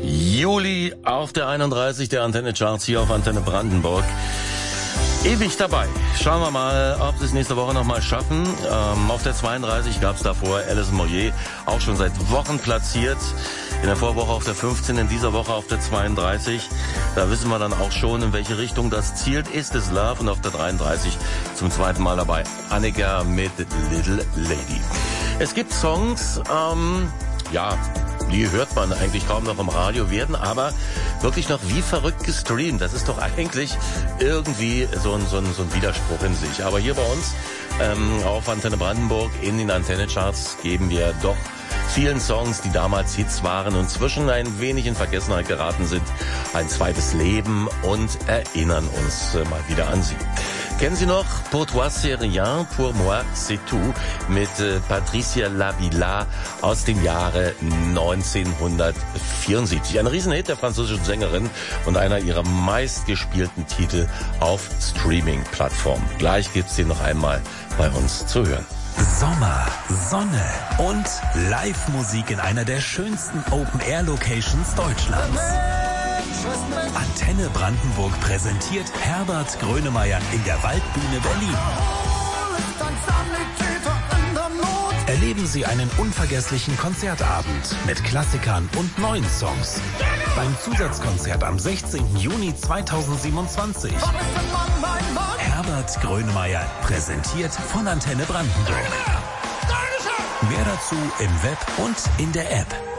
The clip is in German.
Juli auf der 31 der Antenne Charts hier auf Antenne Brandenburg. Ewig dabei. Schauen wir mal, ob sie es nächste Woche nochmal schaffen. Auf der 32 gab es davor Alison Moyet, auch schon seit Wochen platziert. In der Vorwoche auf der 15, in dieser Woche auf der 32. Da wissen wir dann auch schon, in welche Richtung das zielt. Ist es Love? Und auf der 33 zum zweiten Mal dabei Annika mit Little Lady. Es gibt Songs, die hört man eigentlich kaum noch im Radio, werden aber wirklich noch wie verrückt gestreamt. Das ist doch eigentlich irgendwie so ein Widerspruch in sich. Aber hier bei uns auf Antenne Brandenburg in den Antenne-Charts geben wir doch vielen Songs, die damals Hits waren und zwischen ein wenig in Vergessenheit geraten sind, ein zweites Leben und erinnern uns mal wieder an sie. Kennen Sie noch Pour toi c'est rien, pour moi c'est tout mit Patricia Lavilla aus dem Jahre 1974. Ein Riesenhit der französischen Sängerin und einer ihrer meistgespielten Titel auf Streaming-Plattformen. Gleich gibt's den noch einmal bei uns zu hören. Sommer, Sonne und Live-Musik in einer der schönsten Open-Air-Locations Deutschlands. Antenne Brandenburg präsentiert Herbert Grönemeyer in der Waldbühne Berlin. Erleben Sie einen unvergesslichen Konzertabend mit Klassikern und neuen Songs. Beim Zusatzkonzert am 16. Juni 2027. Herbert Grönemeyer präsentiert von Antenne Brandenburg. Mehr dazu im Web und in der App.